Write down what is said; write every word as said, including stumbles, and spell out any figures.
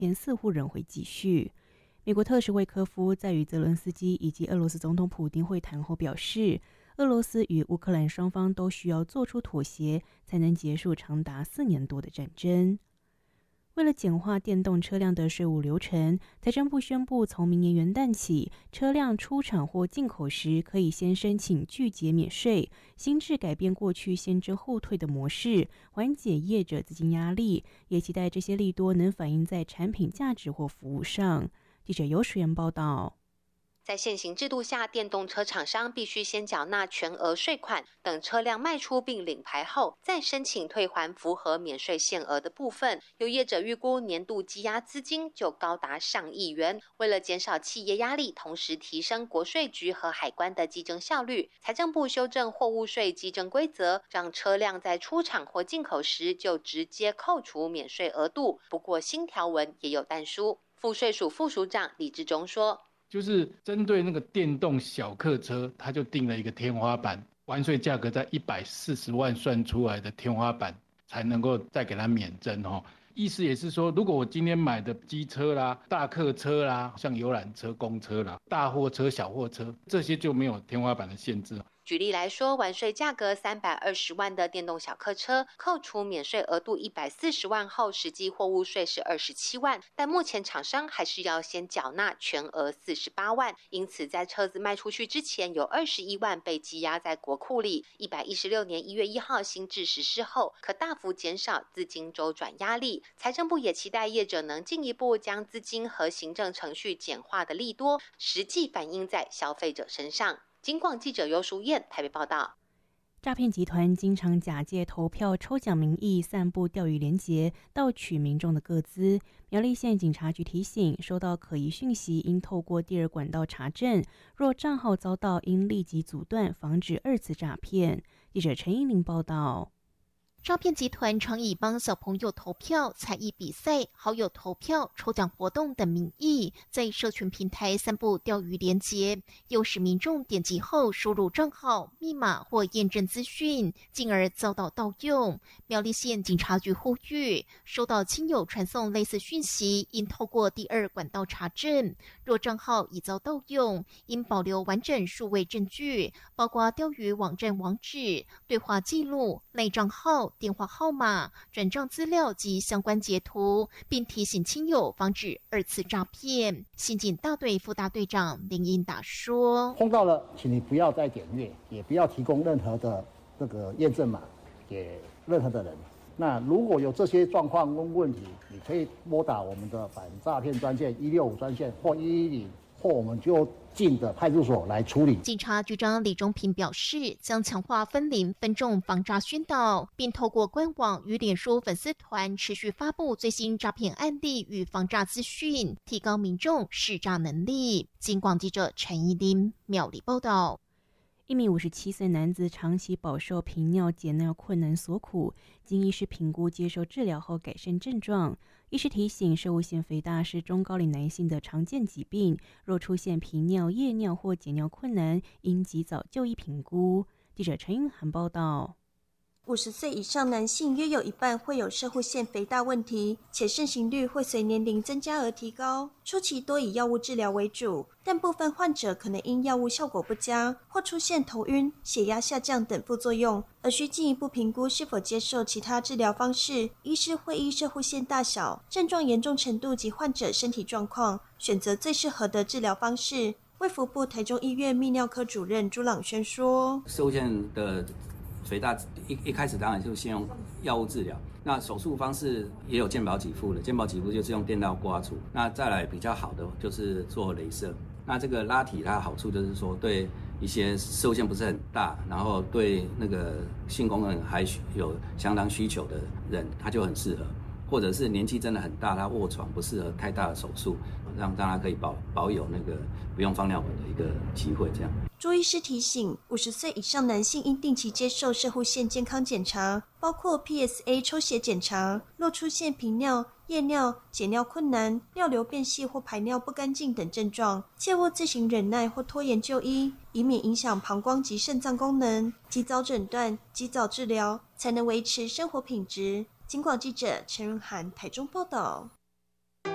天似乎仍会继续。美国特使魏科夫在与泽伦斯基以及俄罗斯总统普丁会谈后表示，俄罗斯与乌克兰双方都需要做出妥协，才能结束长达四年多的战争。为了简化电动车辆的税务流程，财政部宣布，从明年元旦起，车辆出厂或进口时可以先申请拒结免税，新制改变过去先征后退的模式，缓解业者资金压力，也期待这些利多能反映在产品价值或服务上。记者尤淑妍报道。 在现行制度下，电动车厂商必须先缴纳全额税款，等车辆卖出并领牌后，再申请退还符合免税限额的部分。有业者预估年度积压资金就高达上亿元。为了减少企业压力，同时提升国税局和海关的稽征效率，财政部修正货物税稽征规则，让车辆在出厂或进口时就直接扣除免税额度。不过新条文也有但书。赋税署副署长李志忠说， 就是针对那个电动小客车，它就定了一个天花板，完税价格在一百四十万算出来的天花板，才能够再给它免征哦。意思也是说，如果我今天买的机车啦、大客车啦，像游览车、公车啦、大货车、小货车，这些就没有天花板的限制。 举例来说，完税价格三百二十万的电动小客车，扣除免税额度一百四十万后，实际货物税是二十七万，但目前厂商还是要先缴纳全额四十八万，因此在车子卖出去之前，有二十一万被积压在国库里。一百一十六年一月一号新制实施后，可大幅减少资金周转压力。财政部也期待业者能进一步将资金和行政程序简化的利多，实际反映在消费者身上。金广记者尤淑燕台北报道。 诈骗集团经常假借投票抽奖名义散布钓鱼连结，盗取民众的个资。苗栗县警察局提醒，收到可疑讯息应透过第二管道查证，若账号遭盗应立即阻断，防止二次诈骗。记者陈依玲报道。 诈骗集团常以帮小朋友投票、才艺比赛、好友投票、抽奖活动等名义，在社群平台散布钓鱼连结，诱使民众点击后输入账号、密码或验证资讯，进而遭到盗用。苗栗县警察局呼吁，收到亲友传送类似讯息，应透过第二管道查证。若账号已遭盗用，应保留完整数位证据，包括钓鱼网站网址、对话记录、类账号、电话号码、转账资料及相关截图，并提醒亲友防止二次诈骗。刑警大队副大队长林英达说：“ 碰到了，请你不要再点阅，也不要提供任何的这个验证码给任何的人。那如果有这些状况跟问题，你可以拨打我们的反诈骗专线一六五专线或一一零，或我们就近的派出所来处理。” 警察局长李中平表示，将强化分龄分众防诈宣导，并透过官网与脸书粉丝团持续发布最新诈骗案例与防诈资讯，提高民众识诈能力。金广记者陈怡琳苗栗报道。 一名五十七岁男子长期饱受频尿解尿困难所苦，经医师评估接受治疗后改善症状。医师提醒，摄护腺肥大是中高龄男性的常见疾病，若出现频尿、夜尿或解尿困难，应及早就医评估。记者陈韵涵报道。 五十岁以上男性约有一半会有摄护腺肥大问题，且盛行率会随年龄增加而提高。初期多以药物治疗为主，但部分患者可能因药物效果不佳，或出现头晕、血压下降等副作用，而需进一步评估是否接受其他治疗方式。医师会依摄护腺大小、症状严重程度及患者身体状况，选择最适合的治疗方式。卫福部台中医院泌尿科主任朱朗轩说：“ 摄护腺的肥大一一开始当然就先用药物治疗，那手术方式也有健保给付的，健保给付就是用电刀刮除，那再来比较好的就是做雷射。那这个拉提它的好处就是说，对一些摄护腺不是很大，然后对那个性功能还有相当需求的人，它就很适合。或者是年纪真的很大，他卧床不适合太大的手术，让让他可以保保有那个不用放尿管的一个机会。这样， 朱医师提醒，五十岁以上男性应定期接受摄护腺健康检查，包括 P S A 抽血检查，若出现频尿、夜尿、解尿困难、尿流变细或排尿不干净等症状，切勿自行忍耐或拖延就医，以免影响膀胱及肾脏功能。及早诊断、及早治疗，才能维持生活品质。金广记者陈润涵台中报道。